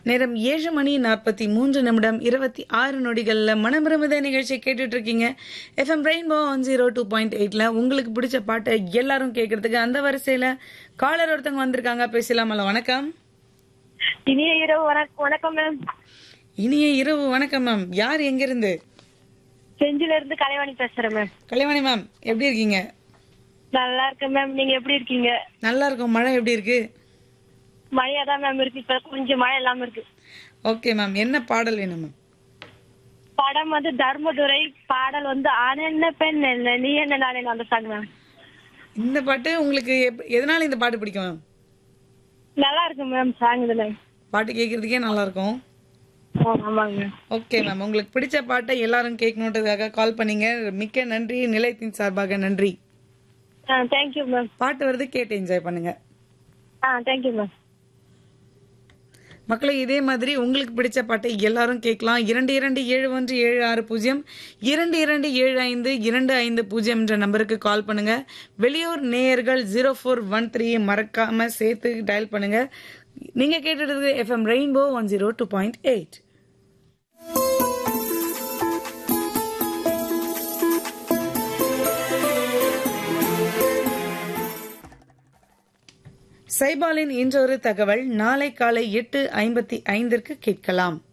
நேரம் 7:43 26 மனமிரும்புத நிகழ்ச்சி கேட்டுட்டு இருக்கீங்க. எஃப்எம் ரெயின்போ 102.8ல உங்களுக்கு பிடிச்ச பாட்டை எல்லாரும் கேட்கறதுக்கு அந்த வரிசையில காலர் ஒருத்தவங்க வந்திருக்காங்க. பேசலாமல? வணக்கம். இனிய இரவு வணக்கம் மேம். இனிய இரவு வணக்கம் மேம். யார் எங்க இருந்து? செஞ்சில இருந்து கலைவாணி பேசுறேன் மேம். கலைவாணி மேம், எப்படி இருக்கீங்க? நல்லா இருக்கேன் மேம். நீங்க எப்படி இருக்கீங்க? நல்லா இருக்கும். மழை எப்படி இருக்கு? மழையாதான் மேம் இருக்கு. இப்ப கொஞ்சம் மழை இல்லாம இருக்கு. ஓகே மேம், என்ன பாடல் வேணும் மேம்? படம் தர்மதுரை. பாடல் ஆன பெண் என்ன நீ என்ன நானே அந்த சாங் மேம். இந்த பாட்டு உங்களுக்கு எதனால இந்த பாட்டு பிடிக்கும் மேம்? நல்லா இருக்கு மேம் சாங். இதுல பாட்டு கேட்கறதுக்கே நல்லா இருக்கும். ஆமாங்க மேம். ஓகே மேம், உங்களுக்கு பிடிச்ச பாட்டை எல்லாரும் கேட்கணுன்றதுக்காக கால் பண்ணீங்க. மிக்க நன்றி. நிலையத்தின் சார்பாக நன்றி. Thank you ma'am. பாட்டு வருது, கேட்டு என்ஜாய் பண்ணுங்க. Thank you ma'am. மக்களை இதே மாதிரி உங்களுக்கு பிடிச்ச பாட்டை எல்லாரும் கேட்கலாம். 227176 227525 என்ற நம்பருக்கு கால் பண்ணுங்க. வெளியூர் நேயர்கள் 0413 மறக்காம சேர்த்து டயல் பண்ணுங்க. நீங்க கேட்டுறது எஃப்எம் ரெயின்போ 102.8. சைபாலின் இன்றொரு தகவல் நாளை காலை 8:55 கேட்கலாம்.